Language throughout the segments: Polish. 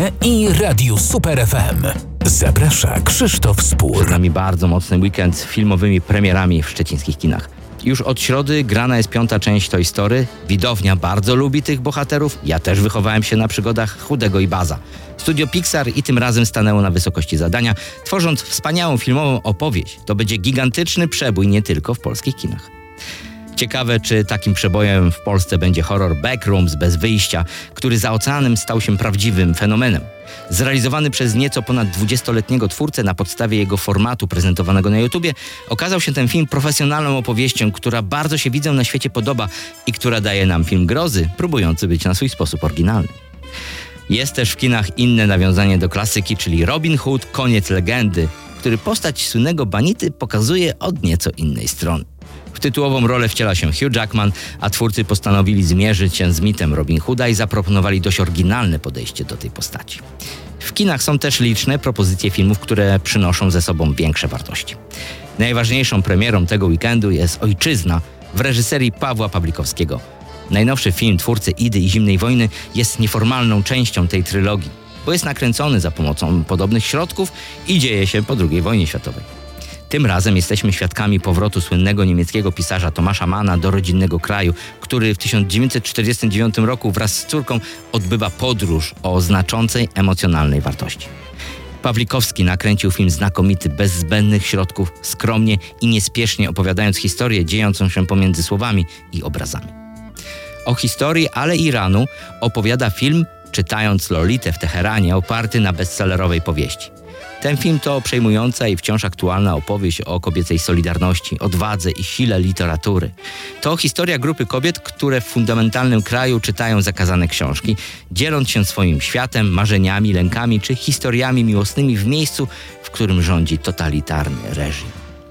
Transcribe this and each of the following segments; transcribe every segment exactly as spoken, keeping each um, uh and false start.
kinie i Radiu Super F M. Zaprasza Krzysztof Spór. Przed nami bardzo mocny weekend z filmowymi premierami w szczecińskich kinach. Już od środy grana jest piąta część Toy Story. Widownia bardzo lubi tych bohaterów. Ja też wychowałem się na przygodach Chudego i Baza. Studio Pixar i tym razem stanęło na wysokości zadania, tworząc wspaniałą filmową opowieść. To będzie gigantyczny przebój nie tylko w polskich kinach. Ciekawe, czy takim przebojem w Polsce będzie horror Backrooms bez wyjścia, który za oceanem stał się prawdziwym fenomenem. Zrealizowany przez nieco ponad dwudziestoletniego twórcę na podstawie jego formatu prezentowanego na YouTubie, okazał się ten film profesjonalną opowieścią, która bardzo się widzom na świecie podoba i która daje nam film grozy, próbujący być na swój sposób oryginalny. Jest też w kinach inne nawiązanie do klasyki, czyli Robin Hood, Koniec legendy, który postać słynnego Banity pokazuje od nieco innej strony. W tytułową rolę wciela się Hugh Jackman, a twórcy postanowili zmierzyć się z mitem Robin Hooda i zaproponowali dość oryginalne podejście do tej postaci. W kinach są też liczne propozycje filmów, które przynoszą ze sobą większe wartości. Najważniejszą premierą tego weekendu jest Ojczyzna w reżyserii Pawła Pawlikowskiego. Najnowszy film twórcy Idy i Zimnej Wojny jest nieformalną częścią tej trylogii, bo jest nakręcony za pomocą podobnych środków i dzieje się po drugiej wojnie światowej. Tym razem jesteśmy świadkami powrotu słynnego niemieckiego pisarza Tomasza Manna do rodzinnego kraju, który w tysiąc dziewięćset czterdziestym dziewiątym roku wraz z córką odbywa podróż o znaczącej emocjonalnej wartości. Pawlikowski nakręcił film znakomity, bez zbędnych środków, skromnie i niespiesznie opowiadając historię dziejącą się pomiędzy słowami i obrazami. O historii, ale Iranu opowiada film Czytając Lolitę w Teheranie, oparty na bestsellerowej powieści. Ten film to przejmująca i wciąż aktualna opowieść o kobiecej solidarności, odwadze i sile literatury. To historia grupy kobiet, które w fundamentalnym kraju czytają zakazane książki, dzieląc się swoim światem, marzeniami, lękami czy historiami miłosnymi w miejscu, w którym rządzi totalitarny reżim.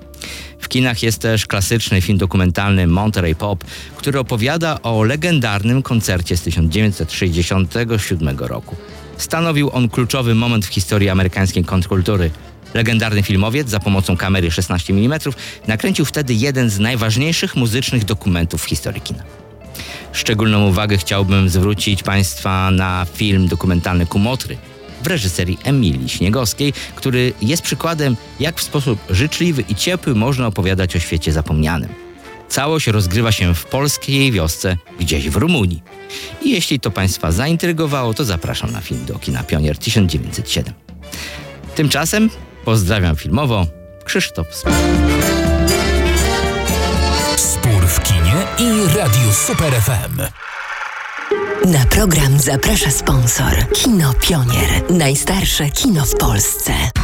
W kinach jest też klasyczny film dokumentalny Monterey Pop, który opowiada o legendarnym koncercie z tysiąc dziewięćset sześćdziesiątego siódmego roku. Stanowił on kluczowy moment w historii amerykańskiej kontrkultury. Legendarny filmowiec za pomocą kamery szesnaście milimetrów nakręcił wtedy jeden z najważniejszych muzycznych dokumentów w historii kina. Szczególną uwagę chciałbym zwrócić Państwa na film dokumentalny Kumotry w reżyserii Emilii Śniegowskiej, który jest przykładem, jak w sposób życzliwy i ciepły można opowiadać o świecie zapomnianym. Całość rozgrywa się w polskiej wiosce, gdzieś w Rumunii. I jeśli to Państwa zaintrygowało, to zapraszam na film do kina Pionier tysiąc dziewięćset siedem. Tymczasem pozdrawiam filmowo, Krzysztof Spór. Spór w kinie i Radiu Super F M. Na program zaprasza sponsor Kino Pionier. Najstarsze kino w Polsce.